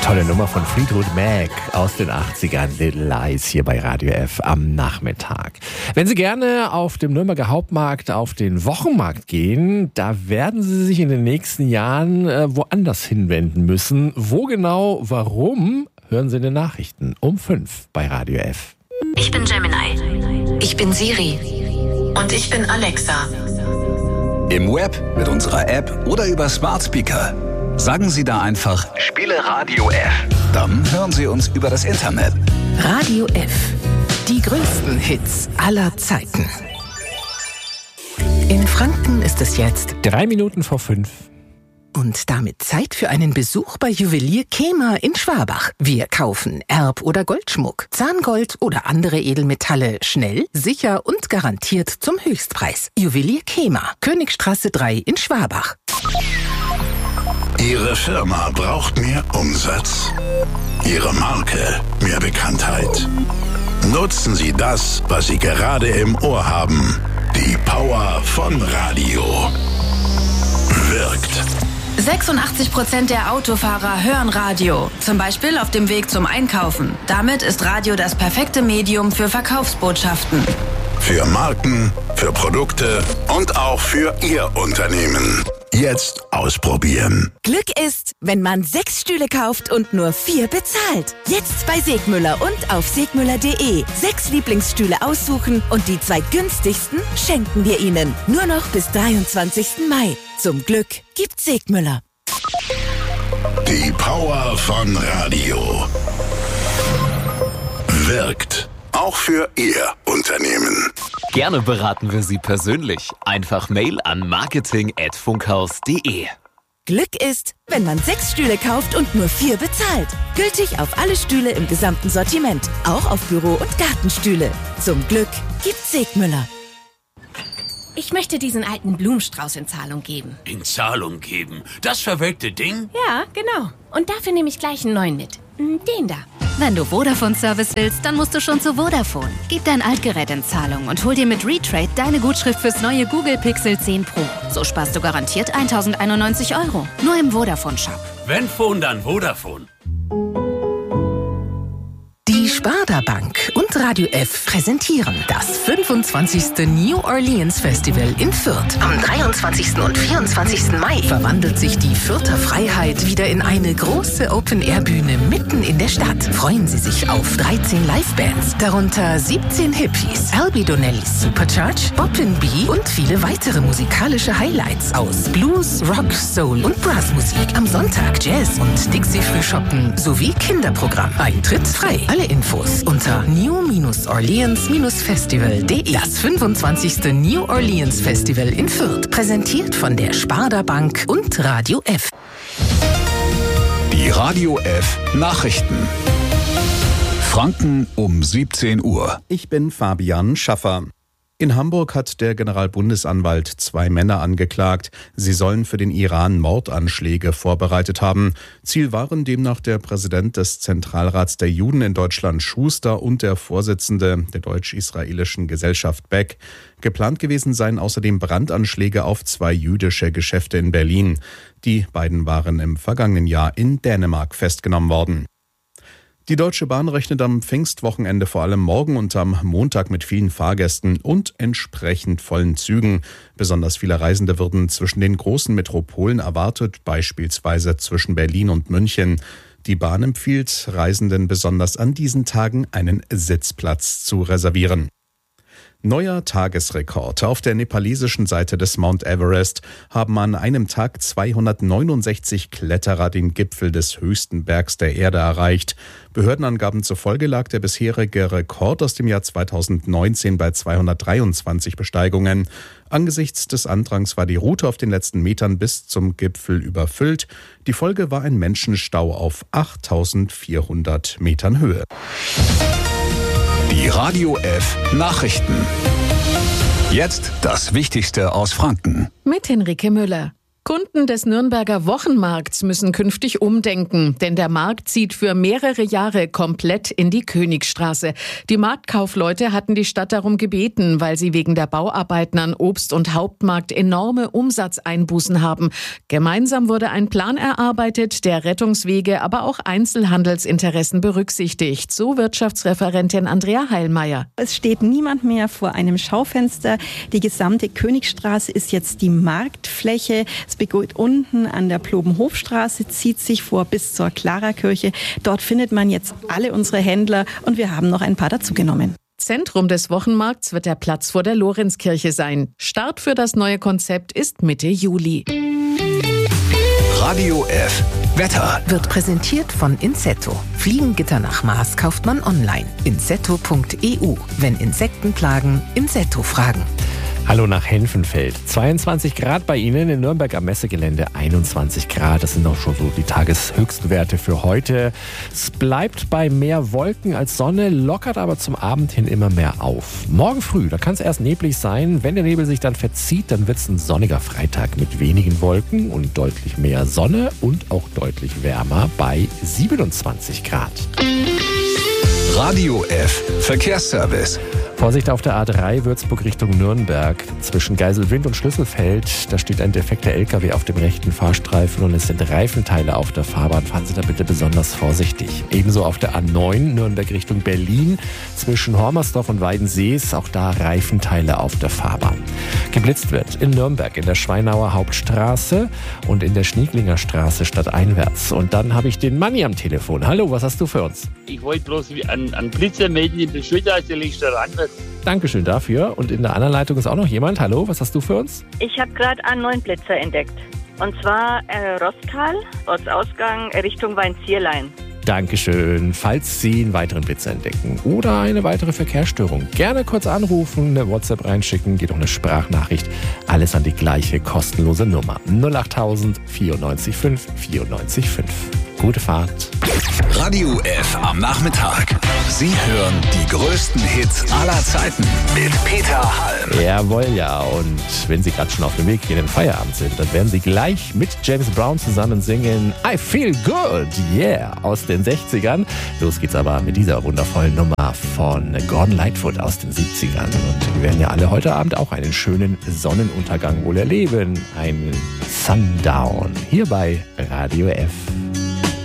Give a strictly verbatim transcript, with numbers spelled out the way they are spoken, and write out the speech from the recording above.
Tolle Nummer von Fleetwood Mac aus den achtzigern, Little Lies hier bei Radio F am Nachmittag. Wenn Sie gerne auf dem Nürnberger Hauptmarkt auf den Wochenmarkt gehen, da werden Sie sich in den nächsten Jahren äh, woanders hinwenden müssen. Wo genau, warum, hören Sie in den Nachrichten um fünf bei Radio F. Ich bin Gemini. Ich bin Siri. Und ich bin Alexa. Im Web, mit unserer App oder über Smart Speaker. Sagen Sie da einfach, spiele Radio F. Dann hören Sie uns über das Internet. Radio F. Die größten Hits aller Zeiten. In Franken ist es jetzt Drei Minuten vor fünf. und damit Zeit für einen Besuch bei Juwelier Kehmer in Schwabach. Wir kaufen Erb- oder Goldschmuck, Zahngold oder andere Edelmetalle schnell, sicher und garantiert zum Höchstpreis. Juwelier Kehmer, Königstraße drei in Schwabach. Ihre Firma braucht mehr Umsatz. Ihre Marke mehr Bekanntheit. Nutzen Sie das, was Sie gerade im Ohr haben. Die Power von Radio. Wirkt. sechsundachtzig Prozent der Autofahrer hören Radio, zum Beispiel auf dem Weg zum Einkaufen. Damit ist Radio das perfekte Medium für Verkaufsbotschaften. Für Marken, für Produkte und auch für Ihr Unternehmen. Jetzt ausprobieren. Glück ist, wenn man sechs Stühle kauft und nur vier bezahlt. Jetzt bei Segmüller und auf segmüller punkt de. Sechs Lieblingsstühle aussuchen und die zwei günstigsten schenken wir Ihnen. Nur noch bis dreiundzwanzigsten Mai. Zum Glück gibt's Segmüller. Die Power von Radio. Wirkt. Auch für Ihr Unternehmen. Gerne beraten wir Sie persönlich. Einfach Mail an marketing at funkhaus punkt de. Glück ist, wenn man sechs Stühle kauft und nur vier bezahlt. Gültig auf alle Stühle im gesamten Sortiment. Auch auf Büro- und Gartenstühle. Zum Glück gibt's Segmüller. Ich möchte diesen alten Blumenstrauß in Zahlung geben. In Zahlung geben? Das verwelkte Ding? Ja, genau. Und dafür nehme ich gleich einen neuen mit. Den da. Wenn du Vodafone-Service willst, dann musst du schon zu Vodafone. Gib dein Altgerät in Zahlung und hol dir mit Retrade deine Gutschrift fürs neue Google Pixel zehn Pro. So sparst du garantiert tausendeinundneunzig Euro. Nur im Vodafone-Shop. Wenn Phone, dann Vodafone. Die Sparda Bank und Radio F präsentieren das fünfundzwanzigste New Orleans Festival in Fürth. Am dreiundzwanzigsten und vierundzwanzigsten Mai verwandelt sich die Fürther Freiheit wieder in eine große Open-Air-Bühne mitten in der Stadt. Freuen Sie sich auf dreizehn Live-Bands, darunter siebzehn Hippies, Albi Donnellys Supercharge, Boppin' Bee und viele weitere musikalische Highlights aus Blues, Rock, Soul und Brassmusik. Am Sonntag Jazz und Dixie-Frühschoppen sowie Kinderprogramm. Eintritt frei. Alle Infos unter new orleans festival punkt de. Das fünfundzwanzigste New Orleans Festival in Fürth, präsentiert von der Sparda Bank und Radio F. Die Radio F Nachrichten. Franken um siebzehn Uhr. Ich bin Fabian Schaffer. In Hamburg hat der Generalbundesanwalt zwei Männer angeklagt. Sie sollen für den Iran Mordanschläge vorbereitet haben. Ziel waren demnach der Präsident des Zentralrats der Juden in Deutschland Schuster und der Vorsitzende der deutsch-israelischen Gesellschaft Beck. Geplant gewesen seien außerdem Brandanschläge auf zwei jüdische Geschäfte in Berlin. Die beiden waren im vergangenen Jahr in Dänemark festgenommen worden. Die Deutsche Bahn rechnet am Pfingstwochenende vor allem morgen und am Montag mit vielen Fahrgästen und entsprechend vollen Zügen. Besonders viele Reisende würden zwischen den großen Metropolen erwartet, beispielsweise zwischen Berlin und München. Die Bahn empfiehlt Reisenden besonders an diesen Tagen einen Sitzplatz zu reservieren. Neuer Tagesrekord. Auf der nepalesischen Seite des Mount Everest haben an einem Tag zweihundertneunundsechzig Kletterer den Gipfel des höchsten Bergs der Erde erreicht. Behördenangaben zufolge lag der bisherige Rekord aus dem Jahr zweitausendneunzehn bei zweihundertdreiundzwanzig Besteigungen. Angesichts des Andrangs war die Route auf den letzten Metern bis zum Gipfel überfüllt. Die Folge war ein Menschenstau auf achttausendvierhundert Metern Höhe. Die Radio F Nachrichten. Jetzt das Wichtigste aus Franken. Mit Henrike Müller. Kunden des Nürnberger Wochenmarkts müssen künftig umdenken, denn der Markt zieht für mehrere Jahre komplett in die Königstraße. Die Marktkaufleute hatten die Stadt darum gebeten, weil sie wegen der Bauarbeiten an Obst- und Hauptmarkt enorme Umsatzeinbußen haben. Gemeinsam wurde ein Plan erarbeitet, der Rettungswege, aber auch Einzelhandelsinteressen berücksichtigt, so Wirtschaftsreferentin Andrea Heilmeier. Es steht niemand mehr vor einem Schaufenster. Die gesamte Königstraße ist jetzt die Marktfläche. Es beginnt unten an der Plobenhofstraße, zieht sich vor bis zur Klarakirche. Dort findet man jetzt alle unsere Händler und wir haben noch ein paar dazugenommen. Zentrum des Wochenmarkts wird der Platz vor der Lorenzkirche sein. Start für das neue Konzept ist Mitte Juli. Radio F. Wetter wird präsentiert von Insetto. Fliegengitter nach Maß kauft man online. insetto punkt e u. Wenn Insekten plagen, Insetto fragen. Hallo nach Henfenfeld. zweiundzwanzig Grad bei Ihnen, in Nürnberg am Messegelände einundzwanzig Grad. Das sind auch schon so die Tageshöchstwerte für heute. Es bleibt bei mehr Wolken als Sonne, lockert aber zum Abend hin immer mehr auf. Morgen früh, da kann es erst neblig sein. Wenn der Nebel sich dann verzieht, dann wird es ein sonniger Freitag mit wenigen Wolken und deutlich mehr Sonne und auch deutlich wärmer bei siebenundzwanzig Grad. Radio F. Verkehrsservice. Vorsicht auf der A drei Würzburg Richtung Nürnberg. Zwischen Geiselwind und Schlüsselfeld, da steht ein defekter L K W auf dem rechten Fahrstreifen und es sind Reifenteile auf der Fahrbahn. Fahren Sie da bitte besonders vorsichtig. Ebenso auf der A neun Nürnberg Richtung Berlin. Zwischen Hormersdorf und Weidensees, auch da Reifenteile auf der Fahrbahn. Geblitzt wird in Nürnberg in der Schweinauer Hauptstraße und in der Schnieglinger Straße stadteinwärts. Und dann habe ich den Manni am Telefon. Hallo, was hast du für uns? Ich wollte bloß einen, einen Blitzer melden in der Schulter, liegt da ran. Dankeschön dafür. Und in der anderen Leitung ist auch noch jemand. Hallo, was hast du für uns? Ich habe gerade einen neuen Blitzer entdeckt. Und zwar äh, Rostal, Ortsausgang Richtung Weinzierlein. Dankeschön. Falls Sie einen weiteren Blitzer entdecken oder eine weitere Verkehrsstörung, gerne kurz anrufen, eine WhatsApp reinschicken, geht auch eine Sprachnachricht. Alles an die gleiche kostenlose Nummer. null acht tausend vierundneunzig fünf vierundneunzig fünf. Gute Fahrt. Radio F am Nachmittag. Sie hören die größten Hits aller Zeiten mit Peter Halm. Jawohl, ja. Und wenn Sie gerade schon auf dem Weg in den Feierabend sind, dann werden Sie gleich mit James Brown zusammen singen I Feel Good, yeah, aus den sechzigern. Los geht's aber mit dieser wundervollen Nummer von Gordon Lightfoot aus den siebzigern. Und wir werden ja alle heute Abend auch einen schönen Sonnenuntergang wohl erleben. Einen Sundown hier bei Radio F.